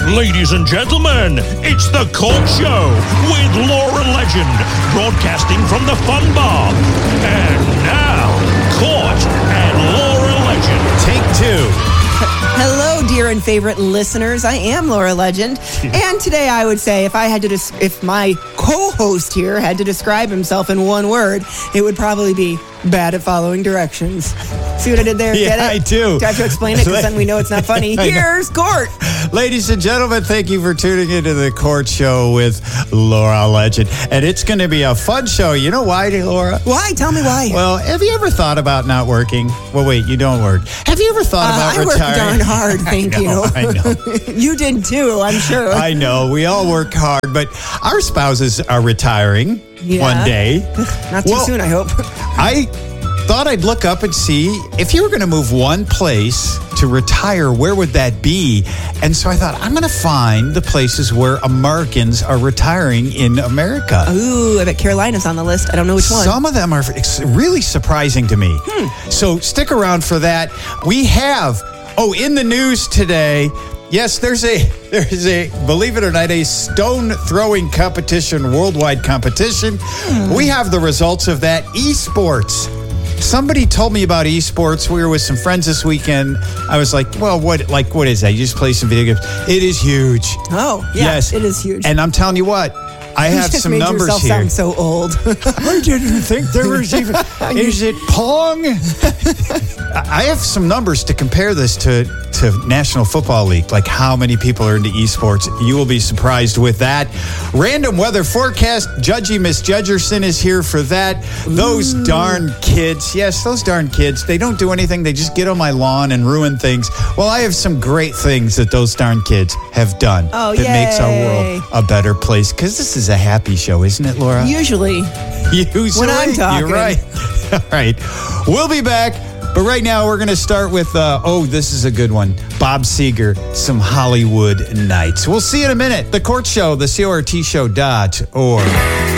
Ladies and gentlemen, it's The Court Show with Laura Legend, broadcasting from the Fun Bar. And now, Court and Laura Legend. Take two. Hello, dear and favorite listeners. I am Laura Legend, and today I would say if my co-host here had to describe himself in one word, it would probably be bad at following directions. See what I did there? Yeah, Get it? I do. Do I have to explain it? Because then we know it's not funny. Here's Court. Ladies and gentlemen, thank you for tuning into The Court Show with Laura Legend. And it's going to be a fun show. You know why, Laura? Why? Tell me why. Well, have you ever thought about not working? Well, wait, you don't work. Have you ever thought about retiring? I work darn hard, thank you. I know. You did too, I'm sure. I know. We all work hard, but our spouses are retiring one day. Not too soon, I hope. I thought I'd look up and see if you were going to move one place to retire, where would that be? And so I thought, I'm going to find the places where Americans are retiring in America. Ooh, I bet Carolina's on the list. I don't know which one. Some of them are really surprising to me. So stick around for that. We have, in the news today, yes, there's a, believe it or not, a stone throwing competition, worldwide competition. We have the results of that. Esports. Somebody told me about esports. We were with some friends this weekend. I was like, well, what is that? You just play some video games. It is huge. Oh, yeah, yes, it is huge. And I'm telling you what, I have some numbers yourself here. Sound so old. I didn't think there was even. Is it Pong? I have some numbers to compare this to National Football League, like how many people are into esports. You will be surprised with that. Random weather forecast. Judgy Miss Judgerson is here for that. Those darn kids. Yes, those darn kids. They don't do anything. They just get on my lawn and ruin things. Well, I have some great things that those darn kids have done that makes our world a better place. Because this is a happy show, isn't it, Laura? Usually. When I'm talking. You're right. All right. We'll be back. But right now, we're going to start with, this is a good one. Bob Seger, Some Hollywood Nights. We'll see you in a minute. The Court Show, the CORTshow.org.